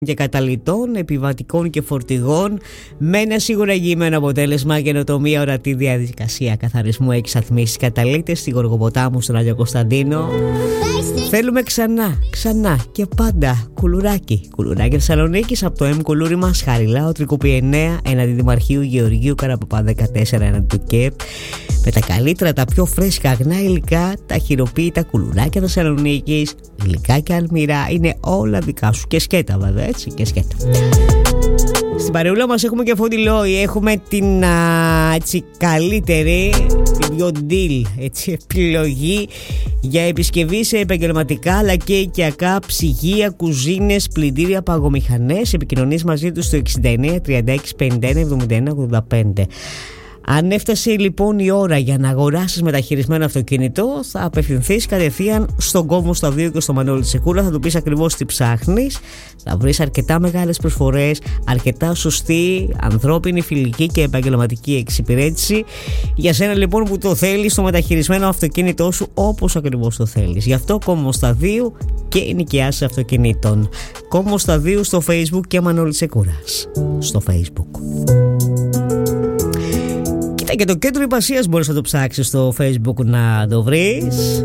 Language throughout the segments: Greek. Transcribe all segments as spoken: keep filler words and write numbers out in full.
και καταλυτών, επιβατικών και φορτηγών, με ένα σίγουρα εγγυημένο αποτέλεσμα, καινοτομία, ορατή διαδικασία καθαρισμού, εξαθμίσεις καταλύτες στη Γοργοποτάμου, στον Άγιο Κωνσταντίνο. Θέλουμε ξανά, ξανά και πάντα κουλουράκι. Κουλουράκι Θεσσαλονίκης από το M Κουλούρι μας, Χαριλάου, Τρικούπη εννέα, έναντι Δημαρχείου Γεωργίου Καραπαπά δεκατέσσερα, έναντι του ΚΕΠ. Με τα καλύτερα, τα πιο φρέσκα αγνά υλικά, τα χειροποίητα κουλουράκια Θεσσαλονίκης, υλικά και αλμυρά, είναι όλα δικά σου. Και σκέτα βέβαια, έτσι, και σκέτα. Στην παρεούλα μας έχουμε και Φοντιλόι, έχουμε την α, έτσι, καλύτερη, την πιο deal, έτσι, επιλογή για επισκευή σε επαγγελματικά αλλά και οικιακά ψυγεία, κουζίνες, πλυντήρια, παγομηχανές. Επικοινωνείς μαζί τους στο εξήντα εννέα τριάντα έξι πενήντα ένα εβδομήντα ένα ογδόντα πέντε. Αν έφτασε λοιπόν η ώρα για να αγοράσεις μεταχειρισμένο αυτοκίνητο, θα απευθυνθείς κατευθείαν στον Κόμβο στα δύο και στο Μανώλη Τσεκούρα. Θα του πεις ακριβώς τι ψάχνεις. Θα βρεις αρκετά μεγάλες προσφορές, αρκετά σωστή, ανθρώπινη, φιλική και επαγγελματική εξυπηρέτηση για σένα λοιπόν που το θέλεις το μεταχειρισμένο αυτοκίνητό σου όπως ακριβώς το θέλεις. Γι' αυτό Κόμβο στα δύο και νοικιάσεις αυτοκινήτων. Κόμβο στα δύο στο Facebook και Μανώλη Τσεκούρας στο Facebook. Και το κέντρο Ιππασίας μπορείς να το ψάξεις στο Facebook να το βρεις.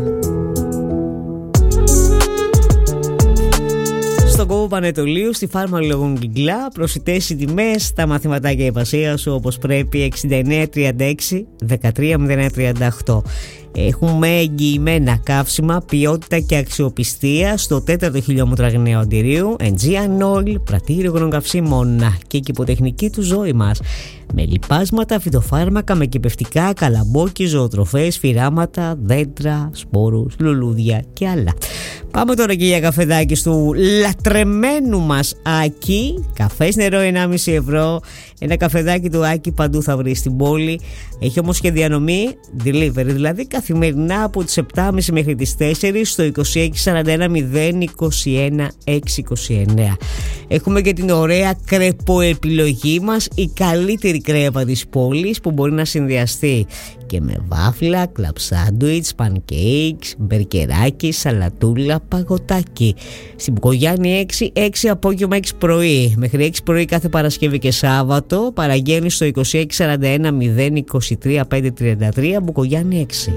Στον Κόμβο Πανετολίου, στη Φάρμα Λογών Κιγκλά, προσιτές οι τιμές, τα μαθηματάκια Ιππασίας σου όπως πρέπει. Εξήντα εννέα τριάντα έξι δεκατρία μηδέν ένα τριάντα οκτώ. Έχουμε εγγυημένα καύσιμα, ποιότητα και αξιοπιστία στο τέταρτο χιλιόμετρο Αγναίου Αντιρίου, Aegean Oil, πρατήριο γνωκαυσίμων και κυποτεχνική του ζωή μας. Με λιπάσματα, φυτοφάρμακα, με κυπευτικά, καλαμπόκι, ζωοτροφές, φυράματα, δέντρα, σπόρους, λουλούδια και άλλα. Πάμε τώρα και για καφεδάκι του λατρεμένου μας Άκη. Καφές νερό ενάμιση ευρώ. Ένα καφεδάκι του Άκη παντού θα βρει στην πόλη. Έχει όμως και διανομή delivery, δηλαδή καθημερινά από τις επτά και μισή μέχρι τις τέσσερις στο είκοσι έξι σαράντα ένα μηδέν είκοσι ένα έξι είκοσι εννέα. Έχουμε και την ωραία κρεποεπιλογή μας, η καλύτερη κρέπα της πόλης που μπορεί να συνδυαστεί και με βάφλα, κλαμπ σάντουιτς, πανκέικς, μπερκεράκι, σαλατούλα, παγωτάκι. Στην Μπουκογιάννη έξι, έξι απόγευμα, έξι πρωί. Μέχρι έξι πρωί κάθε Παρασκευή και Σάββατο. Παραγγέλνει στο είκοσι έξι σαράντα ένα μηδέν είκοσι τρία πεντακόσια τριάντα τρία, Μπουκογιάννη έξι.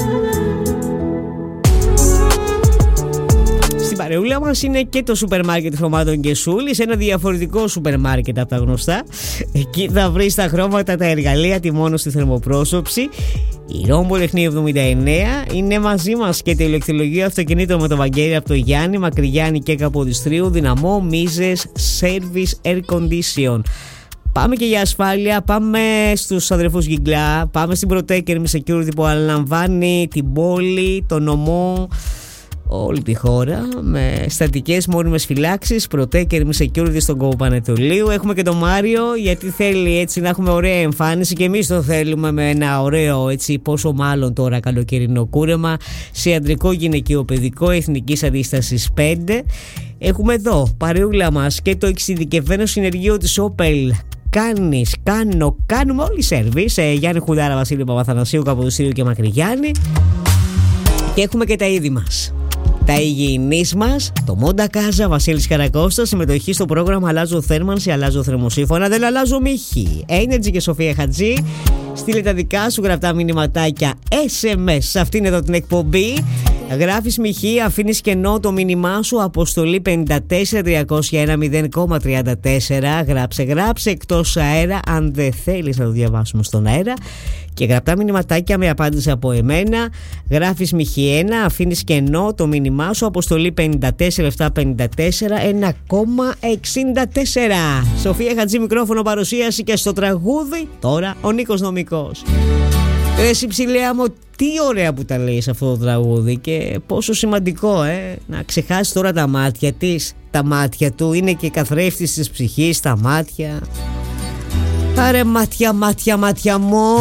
Στην παρεούλα μας είναι και το σούπερ μάρκετ χρωμάτων και Σούλης, ένα διαφορετικό σούπερ μάρκετ από τα γνωστά. Εκεί θα βρεις τα χρώματα, τα εργαλεία, τη μόνο στη θερμοπρόσωψη. Η Ρόμπο Λεχνίου εβδομήντα εννέα είναι μαζί μας και το ηλεκτρολογείο αυτοκινήτων με το Βαγγέλη από το Γιάννη, Μακρυγιάννη και Καποδιστρίου, δυναμό, μίζες, service, air condition. Πάμε και για ασφάλεια, πάμε στους αδερφούς Γιγκλά, πάμε στην Protector με security που αναλαμβάνει την πόλη, το νομό, όλη τη χώρα με στατικές μόνιμες φυλάξεις. Protector με security στον Κόμβο Πανετολίου. Έχουμε και τον Μάριο γιατί θέλει έτσι να έχουμε ωραία εμφάνιση και εμείς το θέλουμε με ένα ωραίο έτσι, πόσο μάλλον τώρα καλοκαιρινό κούρεμα σε αντρικό, γυναικείο, παιδικό, εθνικής αντίστασης πέντε. Έχουμε εδώ παρεούλα μας και το εξειδικευμένο συνεργείο της Opel. Κάνεις, κάνω, κάνουμε όλοι σερβις. ε, Γιάννη Χουδάρα, Βασίλειο Παπαθανασίου, Καποδιστρίου και Μακρυγιάννη. Και έχουμε και τα είδη μας. Τα υγιεινής μας, το Μόντα Κάζα, Βασίλης Καρακώστας, συμμετοχή στο πρόγραμμα Αλλάζω Θέρμανση, Αλλάζω Θερμοσύφωνα, δεν αλλάζω μύχη. Energy και Σοφία Χατζή. Στείλε τα δικά σου γραπτά μηνυματάκια ες εμ ες σε αυτήν εδώ την εκπομπή. Γράφεις μυχή, αφήνεις κενό το μήνυμά σου, αποστολή πέντε τέσσερα τρία μηδέν ένα μηδέν τριάντα τέσσερα. Γράψε, γράψε εκτός αέρα αν δεν θέλεις να το διαβάσουμε στον αέρα. Και γραπτά μηνυματάκια με απάντηση από εμένα. Γράφεις μυχή ένα, αφήνεις κενό το μήνυμά σου, αποστολή πέντε τέσσερα επτά πέντε τέσσερα ένα εξήντα τέσσερα. Σοφία Χατζή, μικρόφωνο, παρουσίαση και στο τραγούδι τώρα ο Νίκος Νομικός. Εσύ ψηλέα μου, τι ωραία που τα λέει αυτό το τραγούδι και πόσο σημαντικό ε, να ξεχάσει τώρα τα μάτια της. Τα μάτια του είναι και καθρέφτης της ψυχής, τα μάτια. Άρε μάτια, μάτια, μάτια μου,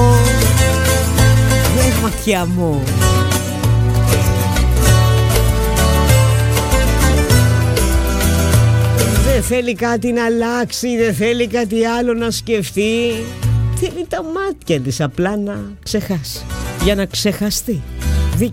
ρε μάτια μου. Δεν θέλει κάτι να αλλάξει, δεν θέλει κάτι άλλο να σκεφτεί. Θέλει τα μάτια της απλά να ξεχάσει, για να ξεχαστεί.